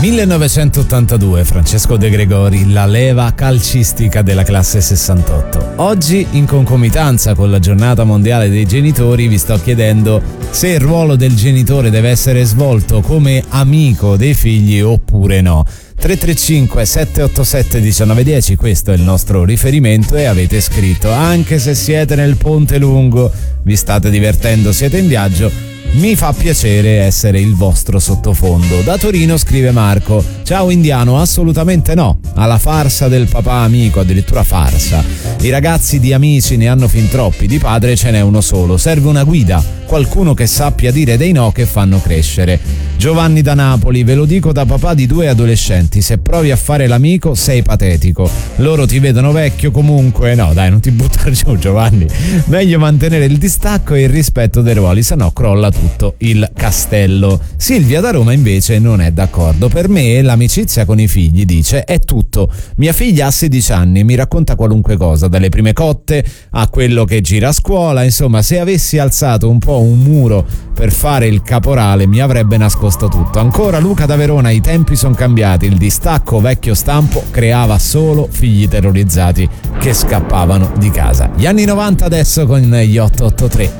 1982, Francesco De Gregori, la leva calcistica della classe 68. Oggi, in concomitanza con la giornata mondiale dei genitori, vi sto chiedendo se il ruolo del genitore deve essere svolto come amico dei figli oppure no. 335 787 1910, questo è il nostro riferimento, e avete scritto: anche se siete nel ponte lungo, vi state divertendo, siete in viaggio, mi fa piacere essere il vostro sottofondo. Da Torino scrive Marco: ciao Indiano, assolutamente no alla farsa del papà amico, addirittura farsa. I ragazzi di amici ne hanno fin troppi, di padre ce n'è uno solo, serve una guida, qualcuno che sappia dire dei no che fanno crescere. Giovanni da Napoli: ve lo dico da papà di 2 adolescenti, se provi a fare l'amico sei patetico, loro ti vedono vecchio comunque. No dai, non ti buttare giù Giovanni, meglio mantenere il distacco e il rispetto dei ruoli, sennò crolla tutto il castello. Silvia da Roma invece non è d'accordo. Per me l'amicizia con i figli, dice, è tutto. Mia figlia ha 16 anni, mi racconta qualunque cosa, dalle prime cotte a quello che gira a scuola, insomma, se avessi alzato un po' un muro per fare il caporale mi avrebbe nascosto tutto. Ancora Luca da Verona: i tempi sono cambiati, il distacco vecchio stampo creava solo figli terrorizzati che scappavano di casa. Gli anni 90 adesso con gli 883.